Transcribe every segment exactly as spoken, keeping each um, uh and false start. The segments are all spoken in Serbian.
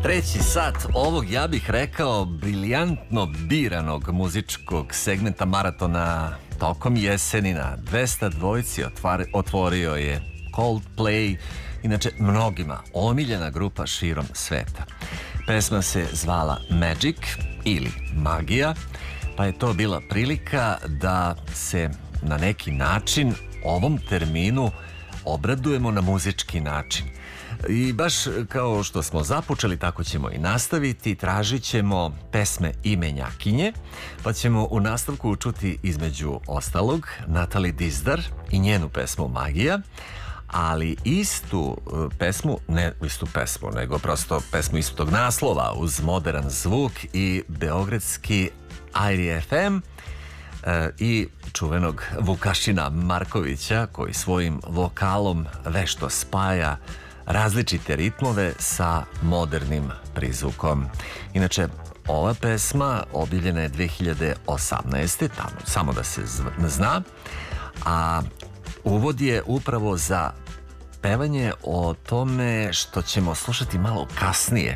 Treći sat ovog, ja bih rekao, briljantno biranog muzičkog segmenta maratona tokom jeseni na dvesta dvojci otvorio je Coldplay, inače mnogima omiljena grupa širom sveta. Pesma se zvala Magic ili Magija, pa je to bila prilika da se na neki način ovom terminu obradujemo na muzički način. I baš kao što smo započeli, tako ćemo i nastaviti. Tražit ćemo pesme imenjakinje, pa ćemo u nastavku čuti između ostalog Natalie Dizdar i njenu pesmu Magija, ali istu pesmu, ne istu pesmu, nego prosto pesmu istog naslova uz moderan zvuk i beogradski I R F M e, i čuvenog Vukašina Markovića, koji svojim vokalom vešto spaja različite ritmove sa modernim prizvukom. Inače, ova pesma objavljena je dve hiljade osamnaeste. tamo, samo da se zna, a uvod je upravo za pevanje o tome što ćemo slušati malo kasnije. E,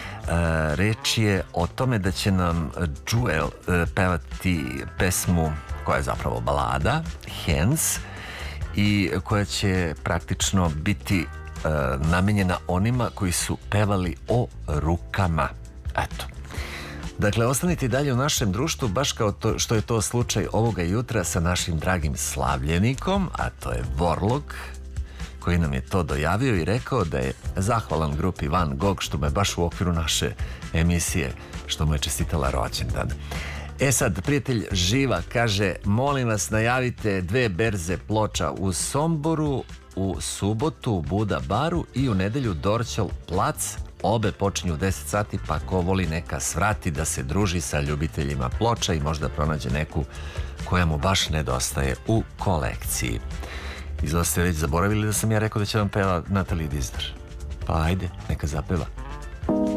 reč je o tome da će nam Jewel e, pevati pesmu koja je zapravo balada, Hands, i koja će praktično biti e, namenjena onima koji su pevali o rukama. Eto. Dakle, ostanite i dalje u našem društvu, baš kao to, što je to slučaj ovoga jutra sa našim dragim slavljenikom, a to je Vorlog, koji nam je to dojavio i rekao da je zahvalan grupi Van Gogh što me baš u okviru naše emisije, što mu je čestitala rođendan. E sad, prijatelj Živa kaže: molim vas, najavite dve berze ploča u Somboru, u subotu u Buda baru i u nedelju Dorćol plac. Obe počinju u deset sati, pa ko voli neka svrati da se druži sa ljubiteljima ploča i možda pronađe neku koja mu baš nedostaje u kolekciji. Izgleda ste već zaboravili da sam ja rekao da će vam peva Natalie Dizdar. Pa ajde, neka zapeva.